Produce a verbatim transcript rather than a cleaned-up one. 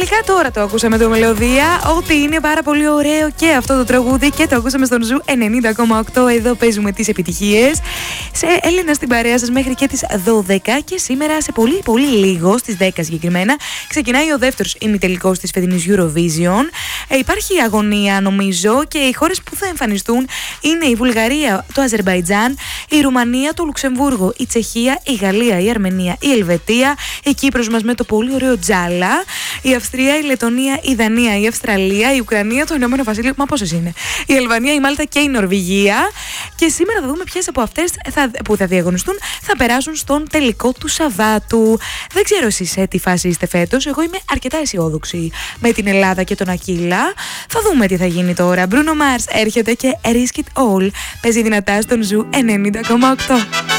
τελικά τώρα το ακούσαμε το μελωδία, ότι είναι πάρα πολύ ωραίο και αυτό το τραγούδι και το ακούσαμε στον Ζου ενενήντα κόμμα οκτώ. Εδώ παίζουμε τις επιτυχίες. Σε Έλενα στην παρέα σας μέχρι και τις δώδεκα και σήμερα σε πολύ πολύ λίγο, στις δέκα συγκεκριμένα, ξεκινάει ο δεύτερος ημιτελικός της φετινής Eurovision. Ε, υπάρχει αγωνία νομίζω και οι χώρες που θα εμφανιστούν είναι η Βουλγαρία, το Αζερμπαϊτζάν, η Ρουμανία, το Λουξεμβούργο, η Τσεχία, η Γαλλία, η Αρμενία, η Ελβετία, η Κύπρος μας με το πολύ ωραίο Τζάλα, η Αυστρία, η Λετωνία, η Δανία, η Αυστραλία, η Ουκρανία, το Ηνωμένο Βασίλειο, μα πόσες είναι, η Αλβανία, η Μάλτα και η Νορβηγία. Και σήμερα θα δούμε ποιες από αυτές θα, που θα διαγωνιστούν θα περάσουν στον τελικό του Σαββάτου. Δεν ξέρω εσείς σε τι φάση είστε φέτος. Εγώ είμαι αρκετά αισιόδοξη με την Ελλάδα και τον Ακύλα. Θα δούμε τι θα γίνει τώρα. Bruno Mars έρχεται και Risk It All. Παίζει δυνατά στον Ζου ενενήντα κόμμα οκτώ.